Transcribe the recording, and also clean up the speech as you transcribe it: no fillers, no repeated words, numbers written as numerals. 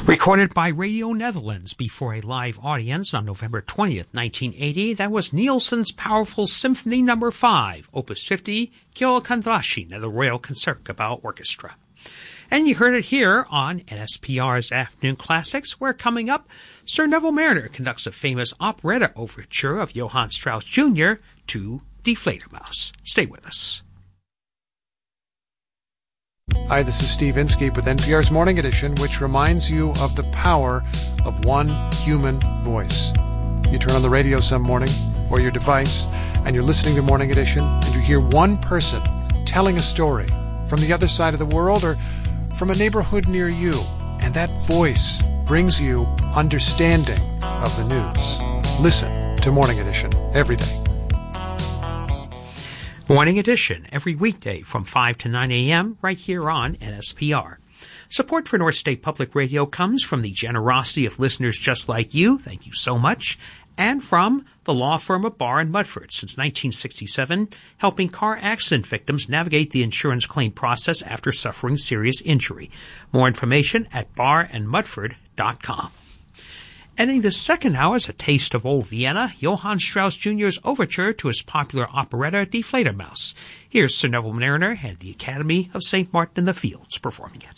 Recorded by Radio Netherlands before a live audience on November 20th, 1980, that was Nielsen's powerful Symphony No. 5, Opus 50, Kyokandrashin of the Royal Concertgebouw Orchestra. And you heard it here on NSPR's Afternoon Classics, where coming up, Sir Neville Marriner conducts a famous operetta overture of Johann Strauss Jr. to Die Fledermaus. Stay with us. Hi, this is Steve Inskeep with NPR's Morning Edition, which reminds you of the power of one human voice. You turn on the radio some morning, or your device, and you're listening to Morning Edition, and you hear one person telling a story from the other side of the world or from a neighborhood near you, and that voice brings you understanding of the news. Listen to Morning Edition every day. Morning Edition, every weekday from 5 to 9 a.m. right here on NSPR. Support for North State Public Radio comes from the generosity of listeners just like you, thank you so much, and from the law firm of Barr & Mudford since 1967, helping car accident victims navigate the insurance claim process after suffering serious injury. More information at barrandmudford.com. Ending the second hour is a taste of old Vienna, Johann Strauss Jr.'s overture to his popular operetta Die Fledermaus. Here's Sir Neville Marriner and the Academy of St. Martin in the Fields performing it.